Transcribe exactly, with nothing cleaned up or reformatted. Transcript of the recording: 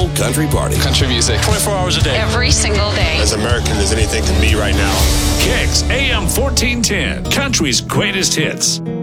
whole country party. Country music. twenty-four hours a day. Every single day. As American as anything can be right now. Kicks A M fourteen ten. Country's greatest hits.